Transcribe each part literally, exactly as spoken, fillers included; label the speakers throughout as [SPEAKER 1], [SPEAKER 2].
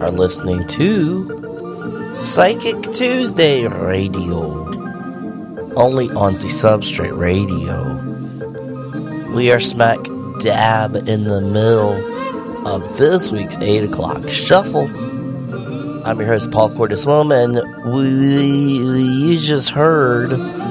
[SPEAKER 1] are listening to Psychic Tuesday Radio, only on the Substrate Radio. We are smack dab in the middle of this week's eight o'clock shuffle. I'm your host, Paul Cordes Wilma, and we, you just heard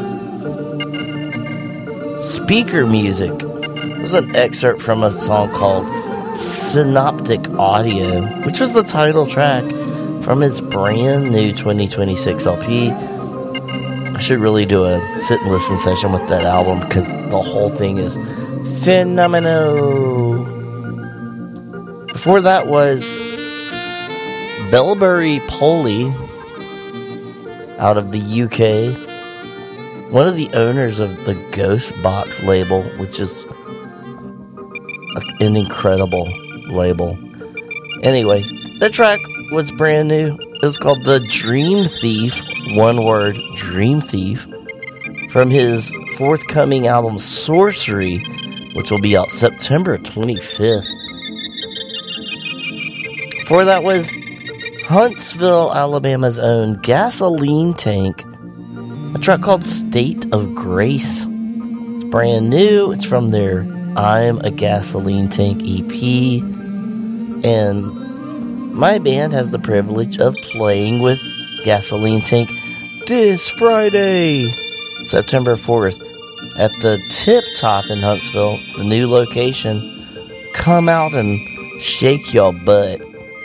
[SPEAKER 1] speaker music. It was an excerpt from a song called Synoptic Audio, which was the title track from his brand new twenty twenty-six L P. I should really do a sit and listen session with that album because the whole thing is phenomenal. Before that was Bellbury Poley out of the U K, one of the owners of the Ghost Box label, which is an incredible label. Anyway, the track was brand new. It was called The Dream Thief, one word, Dream Thief, from his forthcoming album Sorcery, which will be out September twenty-fifth. Before that was Huntsville, Alabama's own Gasoline Tank, a track called State of Grace. It's brand new. It's from their I'm a Gasoline Tank E P, and my band has the privilege of playing with Gasoline Tank this Friday, September fourth, at the Tip Top in Huntsville. It's the new location. Come out and shake your butt.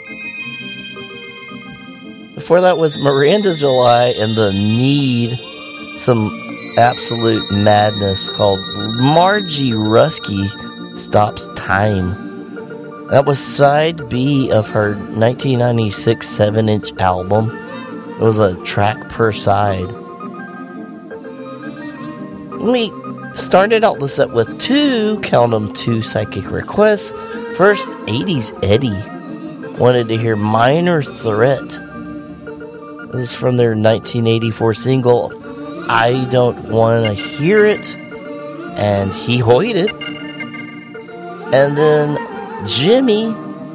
[SPEAKER 1] Before that was Miranda July and The Need, some absolute madness called Margie Ruskey Stops Time. That was side B of her nineteen ninety-six seven inch album. It was a track per side. We started out the set with two, count them, two psychic requests. First, eighties Eddie wanted to hear Minor Threat. It was from their nineteen eighty-four single, I Don't Wanna Hear It, and he hoyed it. And then Jimmy,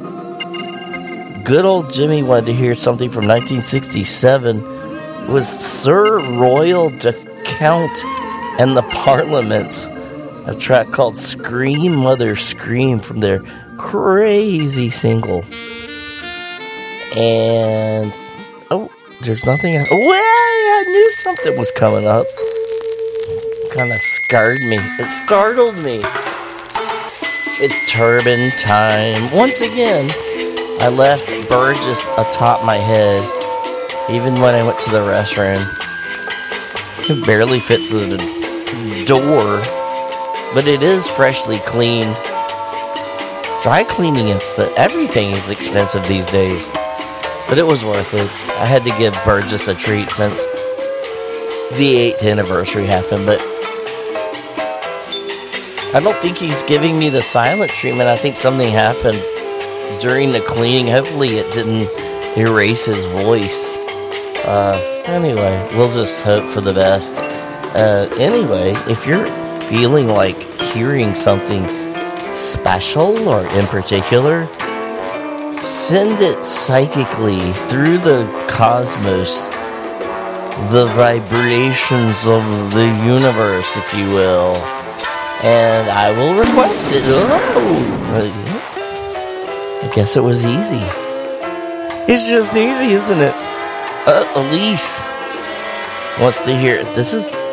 [SPEAKER 1] good old Jimmy, wanted to hear something from nineteen sixty-seven. It was Sir Royal de Count and the Parliaments, a track called Scream Mother Scream from their crazy single. And oh, there's nothing else. Well, I knew something was coming up. Kind of scared me. It startled me. It's Turban time. Once again, I left Burgess atop my head, even when I went to the restroom. I could barely fit through the door, but it is freshly cleaned. Dry cleaning is, everything is expensive these days, but it was worth it. I had to give Burgess a treat since the eighth anniversary happened, but I don't think he's giving me the silent treatment. I think something happened during the cleaning. Hopefully it didn't erase his voice. Uh, anyway, we'll just hope for the best. Uh, anyway, if you're feeling like hearing something special or in particular, send it psychically through the cosmos, the vibrations of the universe, if you will, and I will request it. Oh, I guess it was easy. It's just easy, isn't it? Uh, Elise wants to hear it. This is